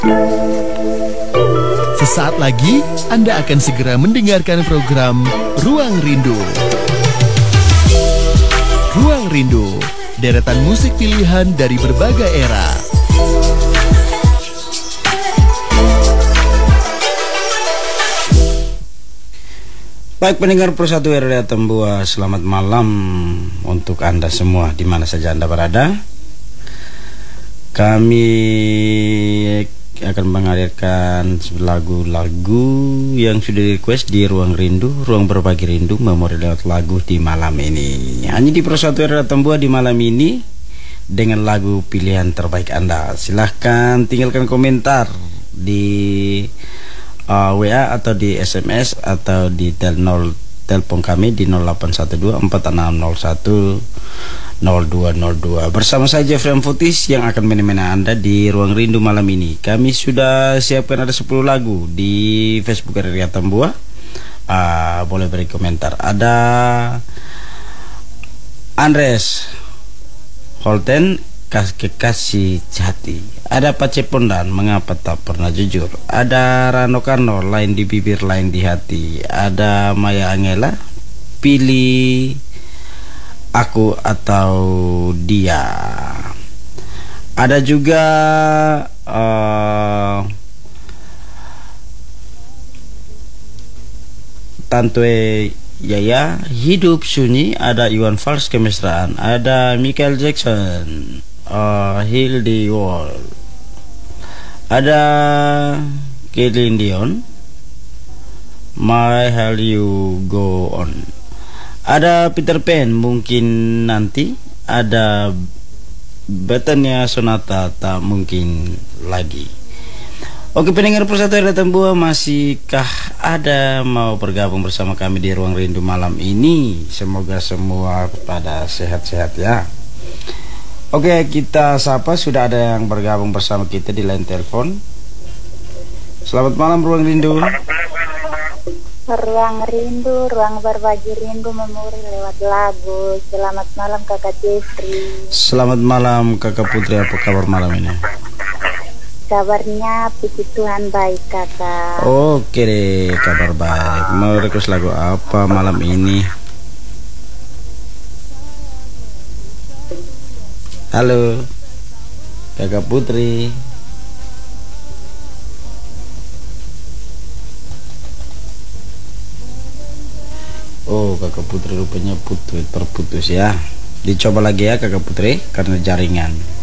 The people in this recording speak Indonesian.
Sesaat lagi Anda akan segera mendengarkan program Ruang Rindu. Ruang Rindu, deretan musik pilihan dari berbagai era. Baik pendengar Persatu RRI Atambua, selamat malam untuk Anda semua di mana saja Anda berada. Kami akan menghadirkan lagu-lagu yang sudah di-request di Ruang Rindu, Ruang Berbagi Rindu, memori lewat lagu di malam ini. Hanya di Persatu RRI Atambua di malam ini dengan lagu pilihan terbaik Anda. Silahkan tinggalkan komentar di WA atau di SMS atau di telepon kami di 0812 4601 0202. Bersama saya Jeffrey Futis yang akan menemani Anda di Ruang Rindu malam ini. Kami sudah siapkan ada 10 lagu di Facebook RRI Atambua. Boleh beri komentar. Ada Andres Holten, Kekasih Jati. Ada Pacepondan, Mengapa Tak Pernah Jujur. Ada Rano Karno, Lain di Bibir Lain di Hati. Ada Maya Angela, Pilih Aku Atau Dia. Ada juga Tantwe Yaya, Hidup Sunyi. Ada Iwan Fals, Kemesraan. Ada Michael Jackson, Heal the World. Ada Celine Dion, My Hell You Go On. Ada Peter Pan, Mungkin Nanti. Ada Betania Sonata, Tak Mungkin Lagi. Oke pendengar Persatu RRI Atambua, masihkah ada mau bergabung bersama kami di Ruang Rindu malam ini? Semoga semua pada sehat-sehat ya. Oke, kita sapa, sudah ada yang bergabung bersama kita di line telepon. Selamat malam Ruang Rindu. Ruang Rindu, ruang berbagi rindu, memori lewat lagu. Selamat malam Kakak Jeffrey. Selamat malam Kakak Putri, apa kabar malam ini? Kabarnya puji Tuhan baik Kakak. Oke deh, kabar baik. Mau request lagu apa malam ini? Halo Kakak Putri. Oh, Kakak Putri rupanya terputus ya. Dicoba lagi ya Kakak Putri, karena jaringan.